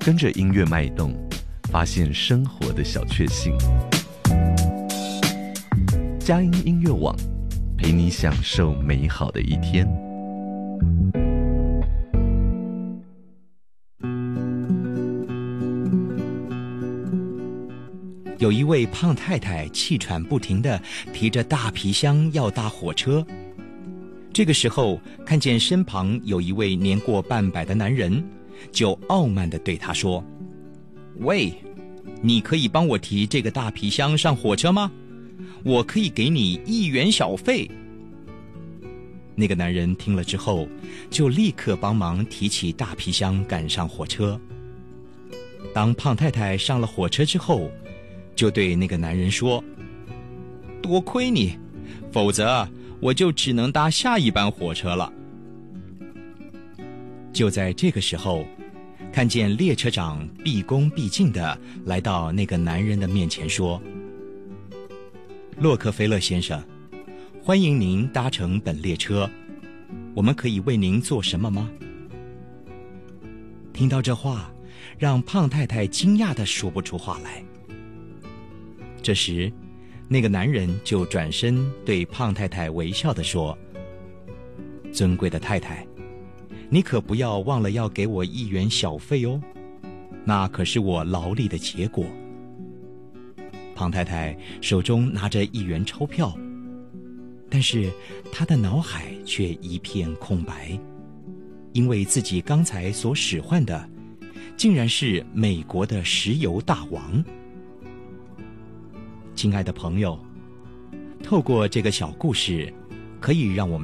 跟着音乐脉动，发现生活的小确幸。佳音音乐网，陪你享受美好的一天。 有一位胖太太气喘不停地提着大皮箱要搭火车。这个时候看见身旁有一位年过半百的男人，就傲慢地对他说：喂，你可以帮我提这个大皮箱上火车吗？我可以给你1元小费。那个男人听了之后，就立刻帮忙提起大皮箱赶上火车。当胖太太上了火车之后，就对那个男人说：多亏你，否则我就只能搭下一班火车了。就在这个时候，看见列车长毕恭毕敬地来到那个男人的面前说：洛克菲勒先生，欢迎您搭乘本列车，我们可以为您做什么吗？听到这话，让胖太太惊讶地说不出话来。这时那个男人就转身对胖太太微笑地说：尊贵的太太，你可不要忘了要给我1元小费哦，那可是我劳力的结果。胖太太手中拿着1元钞票，但是她的脑海却一片空白，因为自己刚才所使唤的竟然是美国的石油大王。亲爱的朋友，透过这个小故事，可以让我们